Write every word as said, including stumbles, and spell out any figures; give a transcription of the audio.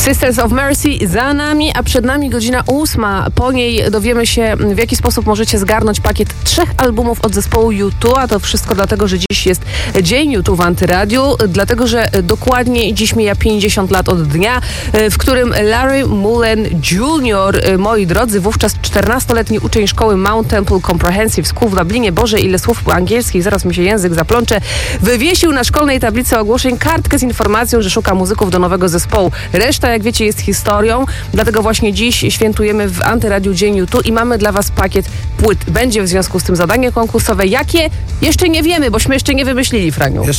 Sisters of Mercy za nami, a przed nami godzina ósma. Po niej dowiemy się, w jaki sposób możecie zgarnąć pakiet trzech albumów od zespołu U dwa, a to wszystko dlatego, że dziś jest Dzień U dwa w Antyradiu, dlatego, że dokładnie dziś mija pięćdziesiąt lat od dnia, w którym Larry Mullen junior, moi drodzy, wówczas czternastoletni uczeń szkoły Mount Temple Comprehensive School w Dublinie, Boże, ile słów po angielskich, zaraz mi się język zaplącze, wywiesił na szkolnej tablicy ogłoszeń kartkę z informacją, że szuka muzyków do nowego zespołu. Reszta, jak wiecie, jest historią, dlatego właśnie dziś świętujemy w Antyradiu Dzień U dwa i mamy dla was pakiet płyt. Będzie w związku z tym zadanie konkursowe. Jakie? Jeszcze nie wiemy, bośmy jeszcze nie wymyślili, Franiu.